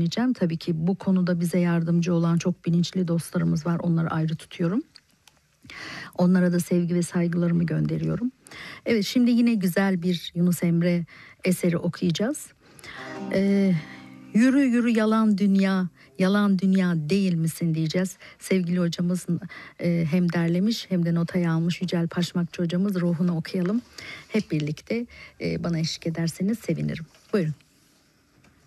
sesleneceğim. Tabii ki bu konuda bize yardımcı olan çok bilinçli dostlarımız var. Onları ayrı tutuyorum. Onlara da sevgi ve saygılarımı gönderiyorum. Evet, şimdi yine güzel bir Yunus Emre eseri okuyacağız. Yürü yürü yalan dünya, yalan dünya değil misin diyeceğiz. Sevgili hocamız hem derlemiş hem de notaya almış Yücel Paşmakçı hocamız, ruhunu okuyalım. Hep birlikte bana eşlik ederseniz sevinirim. Buyurun.